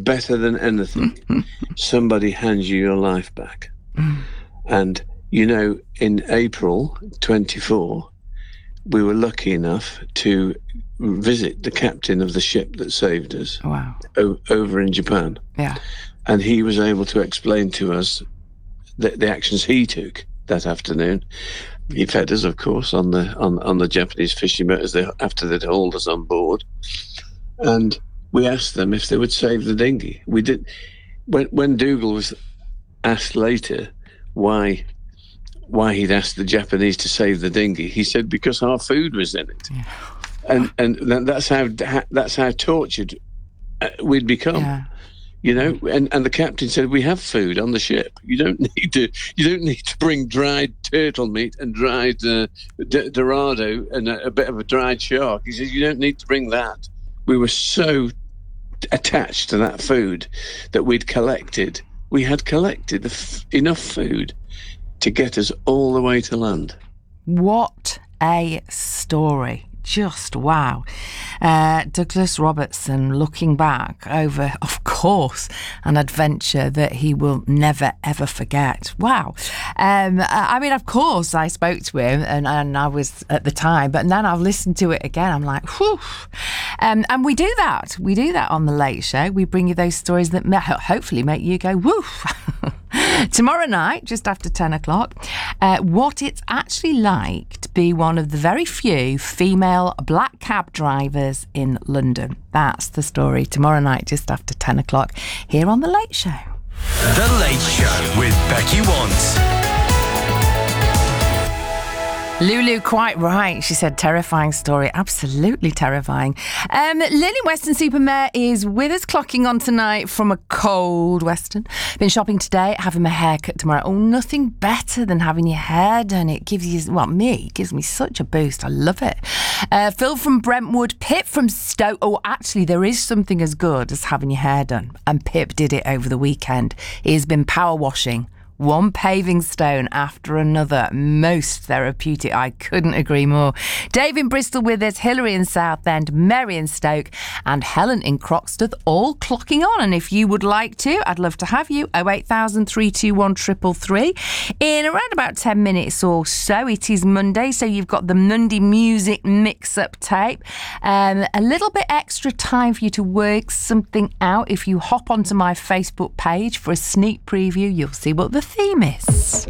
better than anything, somebody hands you your life back. And, in April 24, we were lucky enough to visit the captain of the ship that saved us. Wow. Over in Japan. Yeah. And he was able to explain to us the actions he took that afternoon. He fed us, of course, on the Japanese fishing boat after they'd hauled us on board. And we asked them if they would save the dinghy. We did. When Dougal was asked later why he'd asked the Japanese to save the dinghy, he said because our food was in it. Yeah. And that's how tortured we'd become. Yeah. And the captain said, we have food on the ship. You don't need to bring dried turtle meat and dried dorado and a bit of a dried shark. He says, you don't need to bring that. We were so attached to that food that we'd collected. We had collected enough food to get us all the way to land. What a story. Just wow. Douglas Robertson looking back over, of course, an adventure that he will never, ever forget. Wow. Of course, I spoke to him and I was at the time, but then I've listened to it again. I'm like, whew. And we do that. We do that on The Late Show. We bring you those stories that hopefully make you go, woo. Tomorrow night, just after 10 o'clock, what it's actually like to be one of the very few female black cab drivers in London. That's the story tomorrow night, just after 10 o'clock, here on The Late Show. The Late Show with Becky Want. Lulu, quite right. She said terrifying story. Absolutely terrifying. Lily Weston-super-Mare is with us, clocking on tonight from a cold Western. Been shopping today, having my hair cut tomorrow. Oh, nothing better than having your hair done. It gives you, it gives me such a boost. I love it. Phil from Brentwood, Pip from Stoke. Oh, actually, there is something as good as having your hair done. And Pip did it over the weekend. He has been power washing one paving stone after another. Most therapeutic. I couldn't agree more. Dave in Bristol with us, Hilary in Southend, Mary in Stoke, and Helen in Croxteth, all clocking on. And if you would like to, I'd love to have you. 08000 321 333. In around about 10 minutes or so, it is Monday, so you've got the Monday music mix-up tape. A little bit extra time for you to work something out. If you hop onto my Facebook page for a sneak preview, you'll see what the theme is.